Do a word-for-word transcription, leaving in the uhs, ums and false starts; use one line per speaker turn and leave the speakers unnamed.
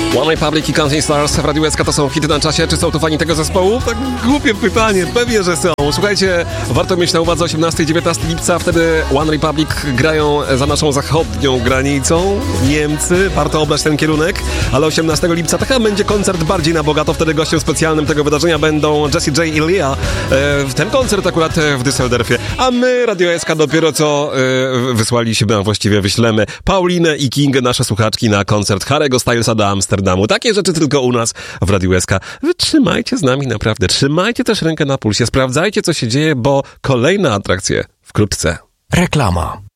One Republic i Counting Stars w Radiu S K to są hity na czasie. Czy są to fani tego zespołu? Tak głupie pytanie, pewnie, że są. Słuchajcie, warto mieć na uwadze osiemnastego i dziewiętnastego lipca, wtedy One Republic grają za naszą zachodnią granicą. Niemcy, warto obrać ten kierunek, ale osiemnastego lipca to chyba będzie koncert bardziej na bogato. Wtedy gościem specjalnym tego wydarzenia będą Jessie J i Lia. Ten koncert akurat w Düsseldorfie. A my, Radio S K, dopiero co wysłaliśmy, a właściwie wyślemy Paulinę i Kingę, nasze słuchaczki, na koncert Harry'ego Stylesa do Amsterdamu. Takie rzeczy tylko u nas w Radiu S K. Wytrzymajcie z nami naprawdę. Trzymajcie też rękę na pulsie. Sprawdzajcie, co się dzieje, bo kolejne atrakcje wkrótce.
Reklama.